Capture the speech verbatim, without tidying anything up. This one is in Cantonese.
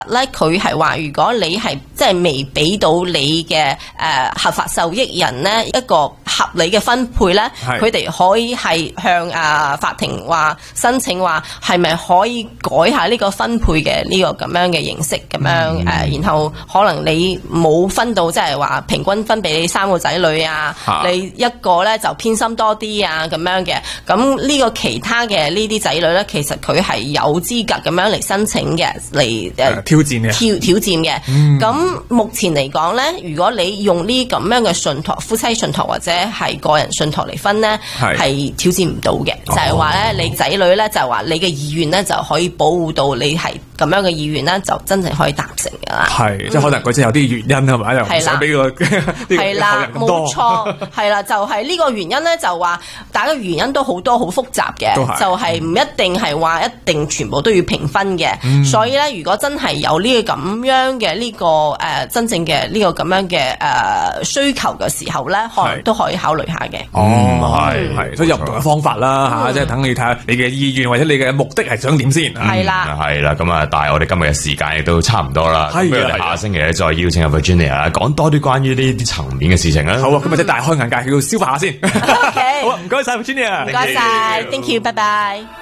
咧佢係話，如果你係即係未俾到你嘅誒、呃、合法受益人咧一個合理嘅分配咧，佢哋可以係向啊法庭話申請話係咪可以改下呢個分配嘅呢個咁樣嘅形式咁樣誒、嗯呃，然後可能你冇分到即係話平均分俾你三個仔女啊，啊你一個咧就偏心多啲啊咁樣嘅，咁呢個其他嘅呢啲仔女咧，其實佢係有資格咁樣嚟申請嘅嚟誒。 挑戰嘅挑挑戰嘅，咁、嗯、目前嚟講咧，如果你用呢咁樣嘅信託、夫妻信託或者係個人信託嚟分咧，係挑戰唔到嘅，就係話咧，你仔女咧就係話你嘅意願咧就可以保護到你係咁樣嘅意願咧，就真正可以達成㗎啦。係、 嗯，即係可能佢真係有啲原因係咪？又唔想俾個係啦，冇錯，係啦，就係、是、呢個原因咧，就話大家原因都好多好複雜嘅，就係、是、唔一定係話一定全部都要平分嘅、嗯，所以咧，如果真係有呢個咁樣嘅呢、這個誒、呃、真正嘅呢個咁樣嘅誒、呃、需求嘅時候咧，可能都可以考慮下嘅。 哦，係係，所以有唔同嘅方法啦嚇、嗯，即係等你睇下你嘅意願或者你嘅目的係想點先。 係啦， 係、嗯、啦，咁啊，但係我哋今日嘅時間亦都差唔多啦，咁我哋下星期咧再邀請阿 Virginia 講多啲關於呢啲層面嘅事情啦。 好啊，今日真係大開眼界，要消化下先。 Okay. 好啊，唔該晒 Virginia， 唔該晒 ，thank you，拜拜。